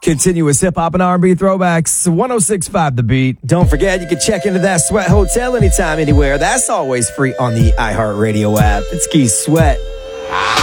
Continuous hip-hop and R&B throwbacks, 106.5 The Beat. Don't forget, you can check into that Sweat Hotel anytime, anywhere. That's always free on the iHeartRadio app. It's Keith Sweat.